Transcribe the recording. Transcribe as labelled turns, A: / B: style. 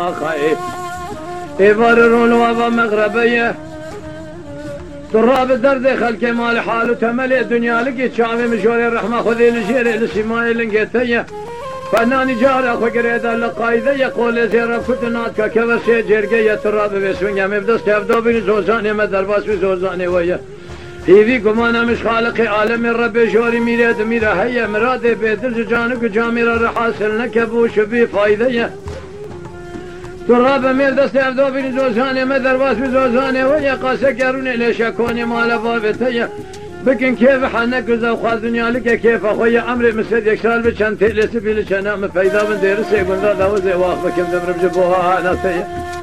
A: ما خايف إبار رولوا ومغربية تراب درد خلق مال حال وتملئ دنيا لقيت شامي مشوري الرحمة خذي لشيري لسماي لنقيتية فناني جارة خقريدا لقايدة يقول زيرا كتنات ككبسي جرقية تراب بسوينيا مبدس تفدو بني زوزاني مدرباس بزوزاني ويا في قمانا مش خالق عالم الرب شوري ميراد ميرا هيا مراد بيدرج جانك جاميرا رحاسل نكبوش بي فايدة تراب ميرد استعبدو بني زوزاني مدرباس بزوزاني ويا قاسة قروني ليش اكوني مالا بابتيا بكن كيف حنك وزاو خاز دنيا لك كيف اخويا امري مسد يكسال بشان تيلس بيلش انا مفيدا من ديرس يقول لا وزي واخ بكم دمر بجبوها انا سيا